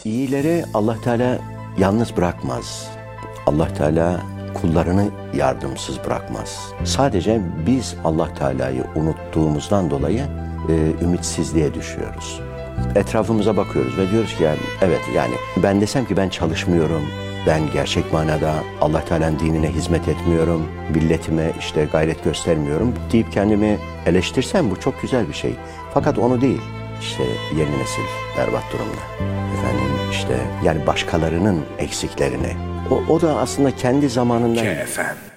İyileri Allah Teala yalnız bırakmaz. Allah Teala kullarını yardımsız bırakmaz. Sadece biz Allah Teala'yı unuttuğumuzdan dolayı ümitsizliğe düşüyoruz. Etrafımıza bakıyoruz ve diyoruz ki evet yani ben desem ki ben çalışmıyorum, ben gerçek manada Allah Teala'nın dinine hizmet etmiyorum, milletime işte gayret göstermiyorum deyip kendimi eleştirsem bu çok güzel bir şey. Fakat onu değil. İşte yeni nesil berbat durumda. Efendim işte yani başkalarının eksiklerini. O da aslında kendi zamanından... KFM